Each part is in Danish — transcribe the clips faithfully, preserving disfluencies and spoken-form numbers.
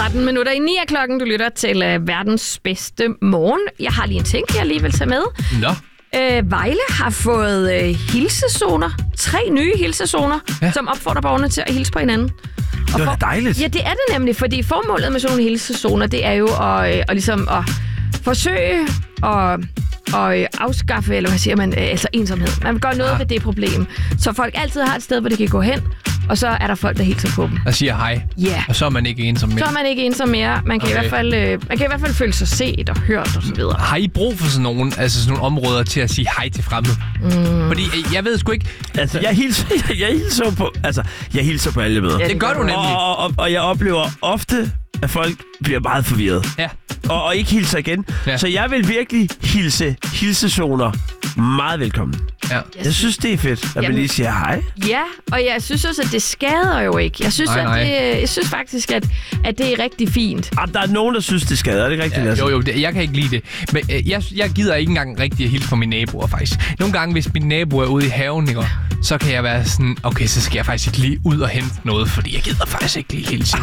tretten minutter i ni af klokken. Du lytter til uh, verdens bedste morgen. Jeg har lige en ting, jeg lige vil tage med. Nå. Uh, Vejle har fået uh, hilsezoner. Tre nye hilsezoner, ja. som opfordrer borgerne til at hilse på hinanden. Og det er dejligt. Ja, det er det nemlig, fordi formålet med sådan nogle hilsezoner, det er jo at, uh, at, ligesom at forsøge at... og afskaffe, eller hvad siger man, altså ensomhed. Man vil gøre noget ja. ved det problem. Så folk altid har et sted, hvor de kan gå hen, og så er der folk, der hilser på dem. Og siger hej. Ja. Yeah. Og så er man ikke ensom mere. Så er man ikke ensom mere. Man kan, okay. i, hvert fald, øh, man kan i hvert fald føle sig set og hørt og så videre. Har I brug for sådan nogle, altså sådan nogle områder til at sige hej til fremmede? Mm. Fordi jeg ved sgu ikke... Altså, jeg hilser, jeg, jeg hilser på... Altså, jeg hilser på alle møder. Ja, det, det gør du nemlig. Og, og, og jeg oplever ofte, at folk bliver meget forvirret. Ja. Og, og ikke hilser igen. Ja. Så jeg vil virkelig hilse hilsezoner meget velkommen. Ja. Jeg synes, det er fedt, at man lige siger hej. Ja, og jeg synes også, at det skader jo ikke. Jeg synes, nej, nej. At det, jeg synes faktisk, at, at det er rigtig fint. Og der er nogen, der synes, det skader. Er det rigtigt? Ja, jo, jo, det, jeg kan ikke lide det. Men øh, jeg, jeg gider ikke engang rigtig at hilse på mine naboer, faktisk. Nogle gange, hvis min nabo er ude i haven, ikke, så kan jeg være sådan, okay, så skal jeg faktisk ikke lige ud og hente noget, fordi jeg gider faktisk ikke lige hilse.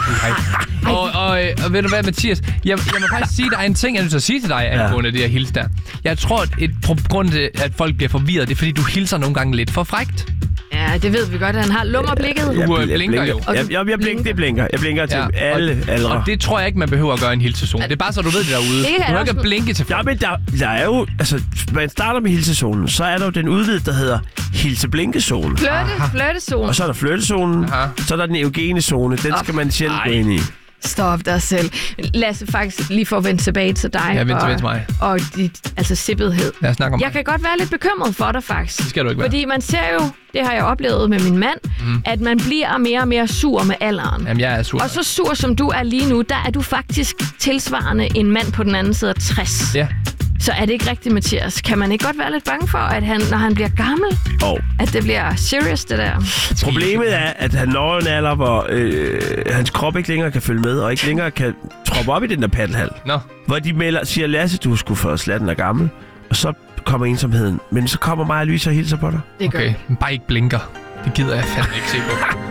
og, og, øh, og ved du hvad, Mathias? Jeg, jeg må faktisk sige, der er en ting, jeg vil så sige til dig, angående ja. det at hilse der. Jeg tror, at et grund til, at folk bliver forvirret, det er, fordi du hilser nogle gange lidt for frækt. Ja, det ved vi godt, at han har lummerblikket. Du jeg, jeg, blinker jeg, jo. Jeg, jeg, jeg, blinker, det blinker. Jeg blinker til ja, alle og, aldre. Og det tror jeg ikke, man behøver at gøre en hilsezone. Det er bare så, du ved det derude. Det du behøver ikke at blinke til folk. Ja, men der, der er jo... Altså, man starter med hilsezonen, så er der jo den udvidede, der hedder hilseblinkezone. Flirte, flirtezone. Og så er der flirtezonen. Aha. Så er der den eugene zone. Den skal man sjældent gå ind i. Stop dig selv. Lasse, faktisk lige for at vende tilbage til dig. Ja, vende tilbage til mig. Og dit, altså sippethed. Lad os snakke om Jeg kan godt være lidt bekymret for dig, faktisk. Det skal du ikke være. Fordi man ser jo, det har jeg oplevet med min mand, mm. at man bliver mere og mere sur med alderen. Jamen, jeg er sur. Og så sur som du er lige nu, der er du faktisk tilsvarende en mand på den anden side af tres. Ja. Så er det ikke rigtigt, Mathias? Kan man ikke godt være lidt bange for, at han, når han bliver gammel, oh. at det bliver serious, det der? Problemet er, at han når en alder, hvor øh, hans krop ikke længere kan følge med, og ikke længere kan troppe op i den der paddelhal. No. Hvor de melder, siger, Lasse, du skulle for slatten er gammel, og så kommer ensomheden. Men så kommer mig og Louise og hilser på dig. Det gør okay, bare ikke blinker. Det gider jeg fandme ikke se på.